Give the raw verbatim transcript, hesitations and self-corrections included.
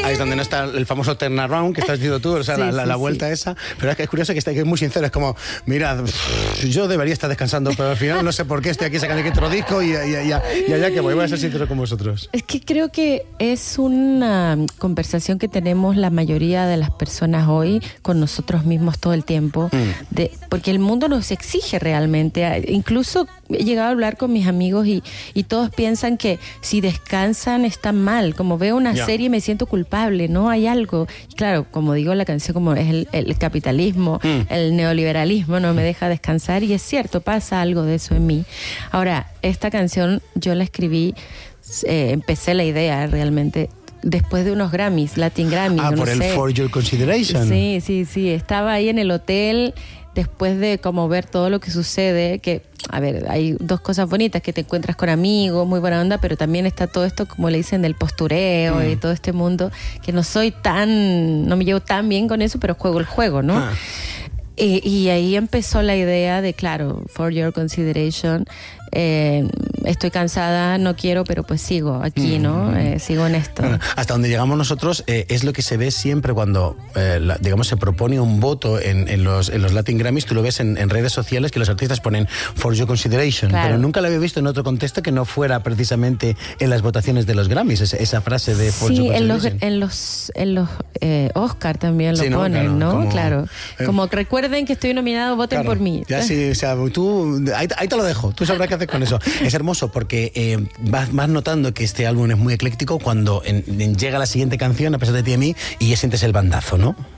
Ahí es donde no está el famoso turnaround que estás diciendo tú, o sea, sí, la, la, sí, la vuelta sí. esa. Pero es que es curioso que está que es muy sincero, es como, mira, yo debería estar descansando, pero al final no sé por qué estoy aquí sacando aquí otro disco y, y, y, y, y allá que voy, voy a ser sincero con vosotros. Es que creo que es una conversación que tenemos la mayoría de las personas hoy con nosotros mismos todo el tiempo, mm. de, porque el mundo nos exige realmente. Incluso he llegado a hablar con mis amigos y, y todos piensan que si descansan están mal. Como veo una yeah. serie me siento culpable, ¿no? Hay algo. Y claro, como digo la canción, como es el, el capitalismo, mm. el neoliberalismo no me deja descansar, y es cierto, pasa algo de eso en mí. Ahora, esta canción yo la escribí, eh, empecé la idea realmente después de unos Grammys, Latin Grammys. Ah, no por sé. el For Your Consideration. Sí, sí, sí. Estaba ahí en el hotel después de como ver todo lo que sucede, que, a ver, hay dos cosas bonitas, que te encuentras con amigos, muy buena onda, pero también está todo esto, como le dicen, del postureo mm. y todo este mundo, que no soy tan, no me llevo tan bien con eso, pero juego el juego, ¿no? Ah. Y, y ahí empezó la idea de, claro, For Your Consideration, eh, estoy cansada, no quiero, pero pues sigo aquí, ¿no? Eh, sigo en esto. Bueno, hasta donde llegamos nosotros eh, es lo que se ve siempre cuando, eh, la, digamos, se propone un voto en, en, los, en los Latin Grammys. Tú lo ves en, en redes sociales que los artistas ponen For Your Consideration, claro. pero nunca lo había visto en otro contexto que no fuera precisamente en las votaciones de los Grammys, esa, esa frase de For sí, Your en los, Consideration. en los, en los eh, Oscar también lo sí, ponen, ¿no? Claro. Como, claro. Eh, como recuerden que estoy nominado, voten claro, por mí. Ya sí, o sea, tú, ahí, ahí te lo dejo, tú sabrás qué hacer con eso. Es hermoso porque eh, vas, vas notando que este álbum es muy ecléctico cuando en, en llega la siguiente canción, A pesar de ti y a mí, y ya sientes el bandazo, ¿no?